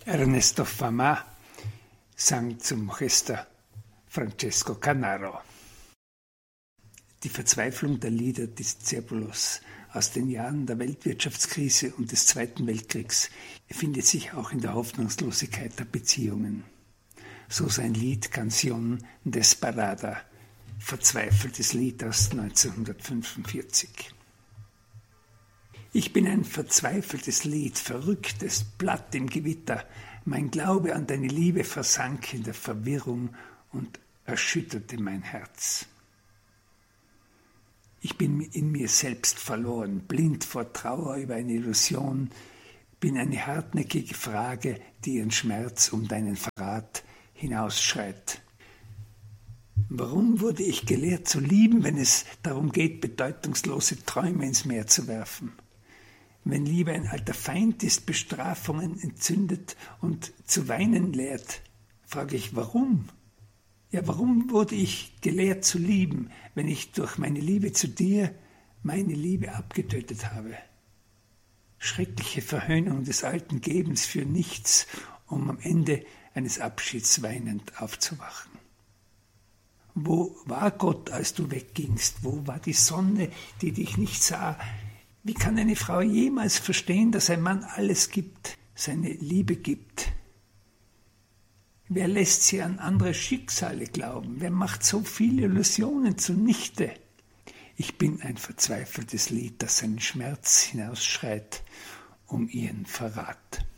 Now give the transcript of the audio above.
Ernesto Fama sang zum Orchester Francesco Canaro. Die Verzweiflung der Lieder Discépulos aus den Jahren der Weltwirtschaftskrise und des Zweiten Weltkriegs findet sich auch in der Hoffnungslosigkeit der Beziehungen. So sein Lied Canción Desesperada, verzweifeltes Lied aus 1945. Ich bin ein verzweifeltes Lied, verrücktes Blatt im Gewitter. Mein Glaube an deine Liebe versank in der Verwirrung und erschütterte mein Herz. Ich bin in mir selbst verloren, blind vor Trauer über eine Illusion, bin eine hartnäckige Frage, die ihren Schmerz um deinen Verrat hinausschreit. Warum wurde ich gelehrt zu lieben, wenn es darum geht, bedeutungslose Träume ins Meer zu werfen? Wenn Liebe ein alter Feind ist, Bestrafungen entzündet und zu weinen lehrt, frage ich, warum? Ja, warum wurde ich gelehrt zu lieben, wenn ich durch meine Liebe zu dir meine Liebe abgetötet habe? Schreckliche Verhöhnung des alten Gebens für nichts, um am Ende eines Abschieds weinend aufzuwachen. Wo war Gott, als du weggingst? Wo war die Sonne, die dich nicht sah? Wie kann eine Frau jemals verstehen, dass ein Mann alles gibt, seine Liebe gibt? Wer lässt sie an andere Schicksale glauben? Wer macht so viele Illusionen zunichte? Ich bin ein verzweifeltes Lied, das seinen Schmerz hinausschreit um ihren Verrat.